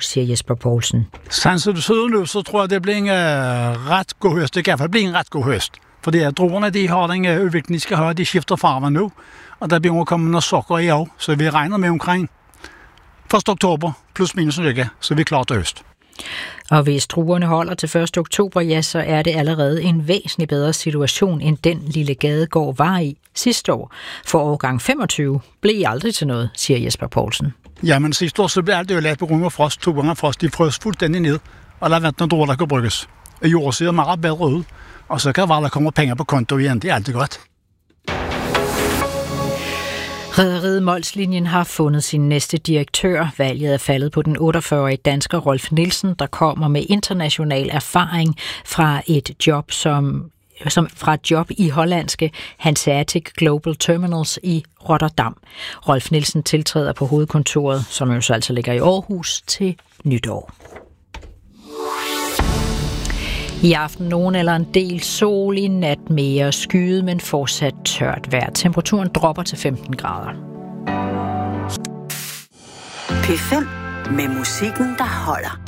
siger Jesper Poulsen. Sådan som det ser nu, så tror jeg, det bliver en ret god høst. Det kan i hvert fald blive en ret god høst. Fordi druerne, de har den udvikling, de skal have, de skifter farver nu. Og der bliver kommet noget sukker i år, så vi regner med omkring 1. oktober plus minus en uge, så vi er klar til høst. Og hvis druerne holder til 1. oktober, ja, så er det allerede en væsentlig bedre situation, end den lille gadegård var i sidste år. For årgang 25 blev I aldrig til noget, siger Jesper Poulsen. Jamen sidste år, så blev alt det jo ladt på grund af frost, 2 gange frost. De frøs fuldstændig ned, og der har været nogle druer, der kan bruges. Jorden ser meget bedre ud, og så kan der komme penge på konto igen. Det er altid godt. Rederiet Molslinjen har fundet sin næste direktør. Valget er faldet på den 48-årige dansker Rolf Nielsen, der kommer med international erfaring fra et job i hollandske Hanseatic Global Terminals i Rotterdam. Rolf Nielsen tiltræder på hovedkontoret, som jo så altså ligger i Aarhus, til nytår. I aften nogen eller en del sol, i nat mere skyet, men fortsat tørt vejr. Temperaturen dropper til 15 grader. P5 med musikken, der holder.